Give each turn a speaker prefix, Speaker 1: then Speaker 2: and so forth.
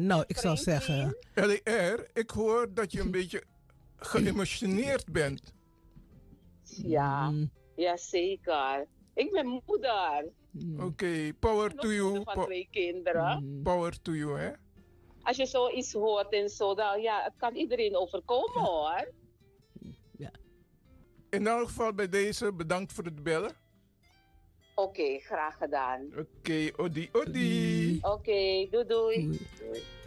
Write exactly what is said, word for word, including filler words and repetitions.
Speaker 1: Nou, ik zou zeggen...
Speaker 2: L E R, ik hoor dat je een beetje geëmotioneerd bent.
Speaker 3: Ja,
Speaker 1: Mm,
Speaker 3: ja zeker. Ik ben moeder.
Speaker 1: mm,
Speaker 2: Oké, okay, power
Speaker 3: Ik
Speaker 2: to
Speaker 3: ben
Speaker 2: you.
Speaker 3: moeder van
Speaker 2: Po
Speaker 3: twee kinderen.
Speaker 1: mm.
Speaker 2: power to you, hè?
Speaker 3: Als je zoiets hoort en zo, dan ja, het kan iedereen overkomen hoor.
Speaker 1: Ja.
Speaker 2: In elk geval bij deze, bedankt voor het bellen.
Speaker 3: Oké, okay, graag gedaan.
Speaker 2: Oké, okay, odi odi.
Speaker 3: Oké, okay, doei doei.
Speaker 1: Doei.
Speaker 3: Doei.